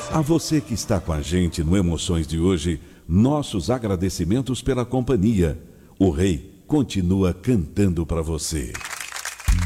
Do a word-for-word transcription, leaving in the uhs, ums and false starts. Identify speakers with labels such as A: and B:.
A: A você que está com a gente no Emoções de hoje, nossos agradecimentos pela companhia. O Rei continua cantando para você.